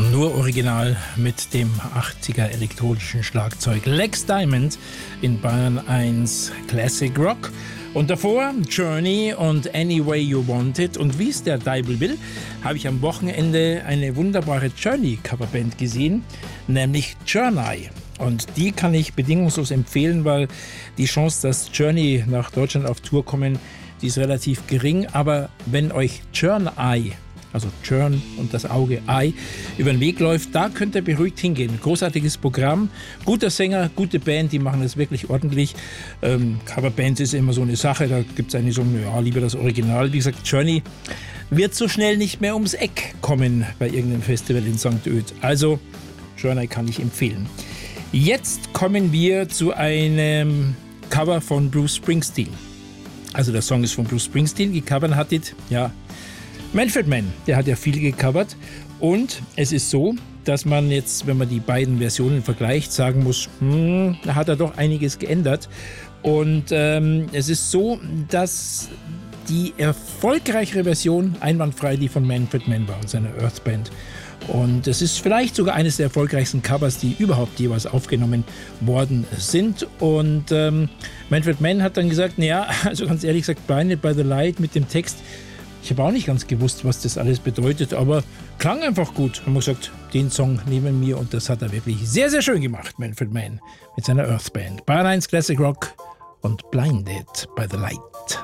Nur original mit dem 80er elektronischen Schlagzeug Lex Diamond in Bayern 1 Classic Rock. Und davor Journey und Any Way You Want It. Und wie es der Deibel will, habe ich am Wochenende eine wunderbare Journey-Coverband gesehen, nämlich Journey. Und die kann ich bedingungslos empfehlen, weil die Chance, dass Journey nach Deutschland auf Tour kommen, die ist relativ gering. Aber wenn euch Journey, also Churn und das Auge Eye, über den Weg läuft, da könnt ihr beruhigt hingehen. Großartiges Programm, guter Sänger, gute Band, die machen das wirklich ordentlich. Coverbands ist immer so eine Sache, da gibt es eigentlich so, ja, lieber das Original. Wie gesagt, Journey wird so schnell nicht mehr ums Eck kommen bei irgendeinem Festival in St. Öd. Also, Journey kann ich empfehlen. Jetzt kommen wir zu einem Cover von Bruce Springsteen. Also der Song ist von Bruce Springsteen, gecovert hat ja Manfred Mann, der hat ja viel gecovert und es ist so, dass man jetzt, wenn man die beiden Versionen vergleicht, sagen muss, da hat er doch einiges geändert und es ist so, dass die erfolgreichere Version einwandfrei die von Manfred Mann war und seiner Earth Band. Und es ist vielleicht sogar eines der erfolgreichsten Covers, die überhaupt jeweils aufgenommen worden sind. Und Manfred Mann hat dann gesagt, naja, also ganz ehrlich gesagt, Blinded by the Light mit dem Text, ich habe auch nicht ganz gewusst, was das alles bedeutet, aber klang einfach gut. Haben wir gesagt, den Song nehmen wir und das hat er wirklich sehr, sehr schön gemacht, Manfred Mann, mit seiner Earth Band. Bayern 1 Classic Rock und Blinded by the Light.